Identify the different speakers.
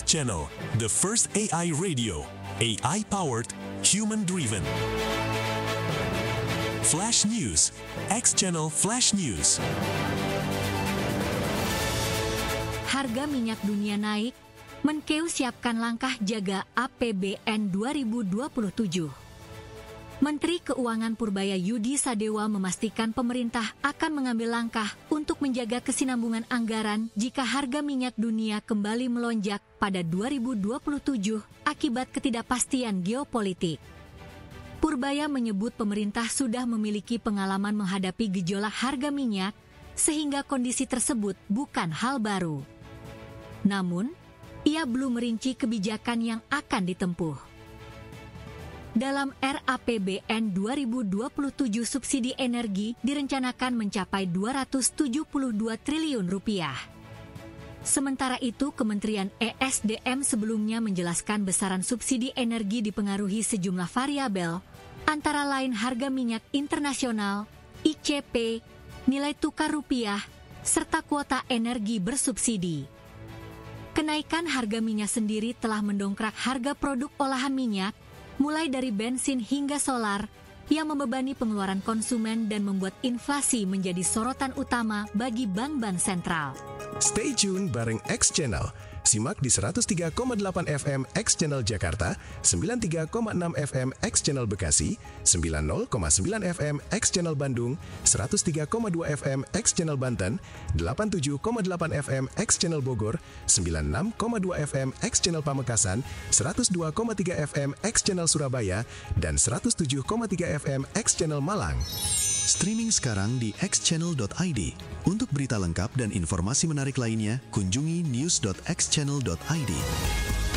Speaker 1: Channel, the first AI radio, AI-powered, human-driven. Flash News, X Channel Flash News.
Speaker 2: Harga minyak dunia naik, Menkeu siapkan langkah jaga APBN 2027. Menteri Keuangan Purbaya Yudi Sadewa memastikan pemerintah akan mengambil langkah untuk menjaga kesinambungan anggaran jika harga minyak dunia kembali melonjak pada 2027 akibat ketidakpastian geopolitik. Purbaya menyebut pemerintah sudah memiliki pengalaman menghadapi gejolak harga minyak, sehingga kondisi tersebut bukan hal baru. Namun, ia belum merinci kebijakan yang akan ditempuh. Dalam RAPBN 2027 subsidi energi direncanakan mencapai 272 triliun rupiah. Sementara itu, Kementerian ESDM sebelumnya menjelaskan besaran subsidi energi dipengaruhi sejumlah variabel, antara lain harga minyak internasional, ICP, nilai tukar rupiah, serta kuota energi bersubsidi. Kenaikan harga minyak sendiri telah mendongkrak harga produk olahan minyak, mulai dari bensin hingga solar, yang membebani pengeluaran konsumen dan membuat inflasi menjadi sorotan utama bagi bank-bank sentral.
Speaker 3: Stay tune bareng X Channel. Simak di 103,8 FM X Channel Jakarta, 93,6 FM X Channel Bekasi, 90,9 FM X Channel Bandung, 103,2 FM X Channel Banten, 87,8 FM X Channel Bogor, 96,2 FM X Channel Pamekasan, 102,3 FM X Channel Surabaya, dan 107,3 FM X Channel Malang. Streaming sekarang di xchannel.id. Untuk berita lengkap dan informasi menarik lainnya, kunjungi news.xchannel.id.